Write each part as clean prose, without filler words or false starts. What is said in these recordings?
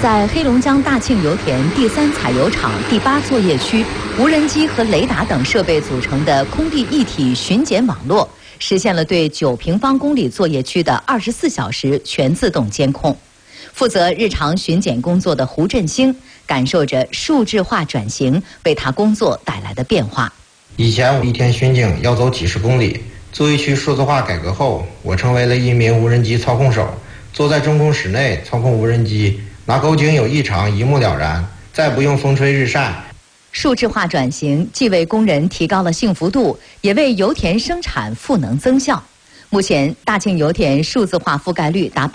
在黑龙江大庆油田第3采油场第8作业区，无人机和雷达等设备组成的空地一体巡检网络，实现了对9平方公里作业区的24小时全自动监控。负责日常巡检工作的胡振兴感受着数字化转型为他工作带来的变化。 以前我一天巡警要走几十公里，作业区数字化改革后，我成为了一名无人机操控手，坐在中控室内操控无人机。哪口井有异常一目了然，再不用风吹日晒。 数字化转型既为工人提高了幸福度，也为油田生产赋能增效。目前，大庆油田数字化覆盖率达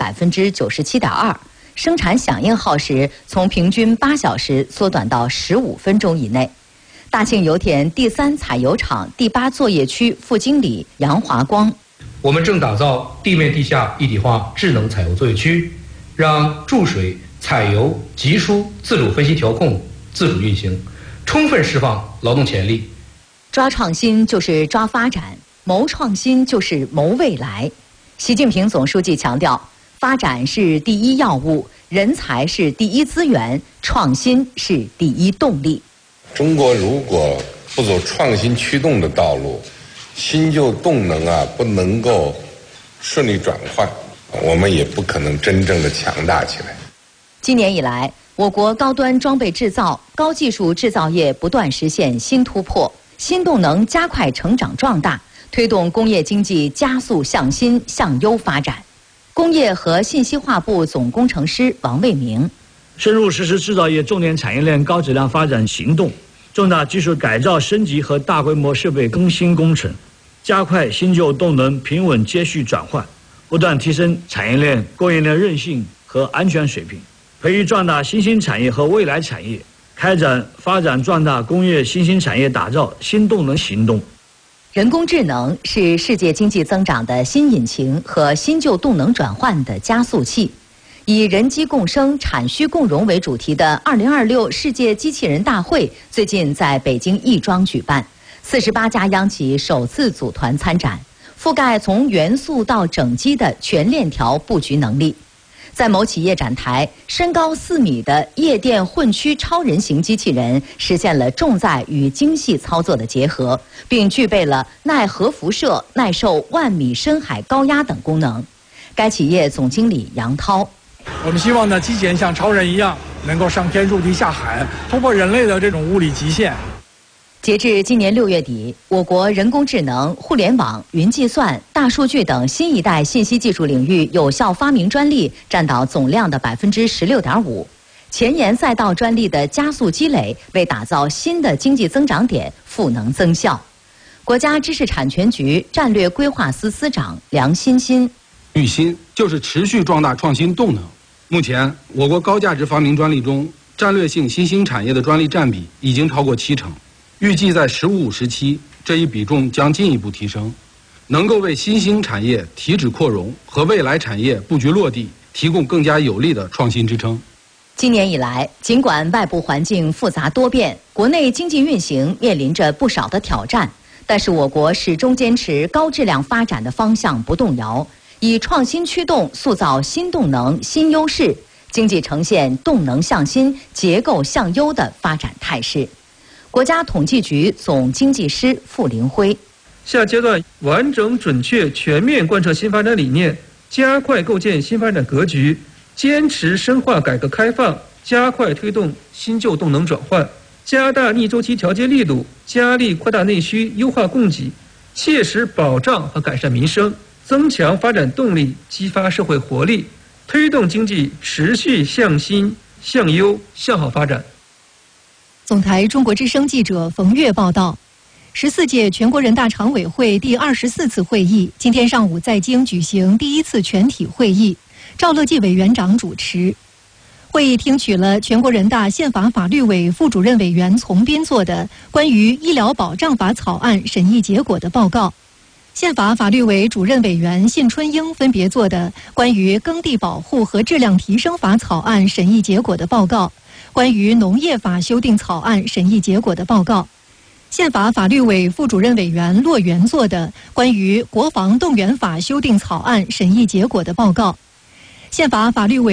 97.2%，生产响应耗时从平均8小时缩短到15分钟以内。大庆油田第3采油场第8作业区副经理杨华光： 我们正打造地面地下一体化智能采油作业区，让注水、采油、集疏自主分析调控、自主运行，充分释放劳动潜力。 抓创新就是抓发展，谋创新就是谋未来。习近平总书记强调，发展是第一要务，人才是第一资源，创新是第一动力。 中国如果不走创新驱动的道路，新旧动能不能够顺利转换，我们也不可能真正的强大起来。 今年以来，我国高端装备制造、高技术制造业不断实现新突破，新动能加快成长壮大，推动工业经济加速向新向优发展。工业和信息化部总工程师王卫明： 深入实施制造业重点产业链高质量发展行动，重大技术改造升级和大规模设备更新工程，加快新旧动能平稳接续转换，不断提升产业链供应链韧性和安全水平，培育壮大新兴产业和未来产业，开展发展壮大工业新兴产业打造新动能行动。 人工智能是世界经济增长的新引擎和新旧动能转换的加速器。以人机共生、产需共融为主题的2026世界机器人大会最近在北京亦庄举办，48家央企首次组团参展，覆盖从元素到整机的全链条布局能力。在某企业展台，身高4米的夜店混驱超人型机器人实现了重载与精细操作的结合，并具备了耐核辐射、耐受10000米深海高压等功能。该企业总经理杨涛： 我们希望呢，机器人像超人一样，能够上天入地下海，突破人类的这种物理极限。 截至今年6月底，我国人工智能、互联网、云计算、大数据等新一代信息技术领域有效发明专利占到总量的16.5%，前沿赛道专利的加速积累，为打造新的经济增长点赋能增效。国家知识产权局战略规划司司长梁欣欣： 育新就是持续壮大创新动能。目前，我国高价值发明专利中，战略性新兴产业的专利占比已经超过70%。预计在“15+5”时期，这一比重将进一步提升，能够为新兴产业提质扩容和未来产业布局落地提供更加有力的创新支撑。 今年以来，尽管外部环境复杂多变，国内经济运行面临着不少的挑战，但是我国始终坚持高质量发展的方向不动摇，以创新驱动塑造新动能、新优势，经济呈现动能向新、结构向优的发展态势。国家统计局总经济师傅林辉： 下阶段完整、准确、全面贯彻新发展理念，加快构建新发展格局，坚持深化改革开放，加快推动新旧动能转换，加大逆周期调节力度，加力扩大内需，优化供给，切实保障和改善民生，增强发展动力，激发社会活力，推动经济持续向新、向优、向好发展。 总台中国之声记者冯月报道，14届全国人大常委会第24次会议今天上午在京举行第1次全体会议，赵乐际委员长主持。会议听取了全国人大宪法法律委副主任委员丛斌做的关于医疗保障法草案审议结果的报告，宪法法律委主任委员信春英分别做的关于耕地保护和质量提升法草案审议结果的报告，关于农业法修订草案审议结果的报告，宪法法律委副主任委员骆元做的关于国防动员法修订草案审议结果的报告，宪法法律委